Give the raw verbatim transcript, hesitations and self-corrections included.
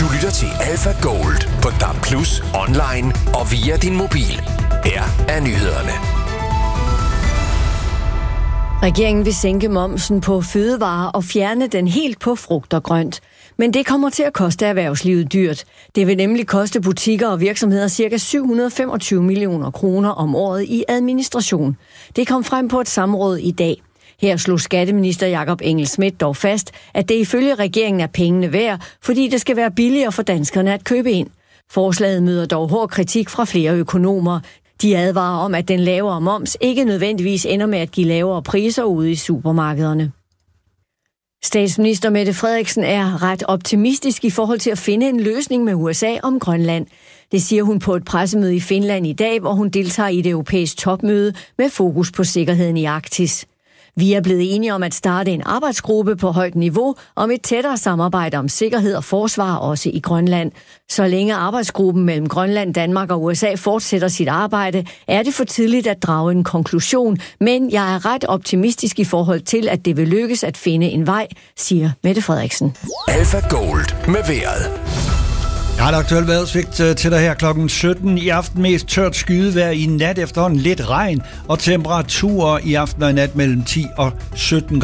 Du lytter til Alpha Gold på D A B plus, online og via din mobil. Her er nyhederne. Regeringen vil sænke momsen på fødevarer og fjerne den helt på frugt og grønt. Men det kommer til at koste erhvervslivet dyrt. Det vil nemlig koste butikker og virksomheder ca. syv hundrede og femogtyve millioner kroner om året i administration. Det kom frem på et samråd i dag. Her slog skatteminister Jakob Engel-Schmidt dog fast, at det ifølge regeringen er pengene værd, fordi det skal være billigere for danskerne at købe ind. Forslaget møder dog hård kritik fra flere økonomer. De advarer om, at den lavere moms ikke nødvendigvis ender med at give lavere priser ude i supermarkederne. Statsminister Mette Frederiksen er ret optimistisk i forhold til at finde en løsning med U S A om Grønland. Det siger hun på et pressemøde i Finland i dag, hvor hun deltager i et europæisk topmøde med fokus på sikkerheden i Arktis. Vi er blevet enige om at starte en arbejdsgruppe på højt niveau om et tættere samarbejde om sikkerhed og forsvar også i Grønland. Så længe arbejdsgruppen mellem Grønland, Danmark og U S A fortsætter sit arbejde, er det for tidligt at drage en konklusion, men jeg er ret optimistisk i forhold til, at det vil lykkes at finde en vej, siger Mette Frederiksen. Alpha Gold med vejret. Jeg har et aktuelt vejrudsigt til dig her klokken sytten. I aften mest tørt skydevejr, i nat efterhånden lidt regn, og temperaturer i aften og i nat mellem ti og sytten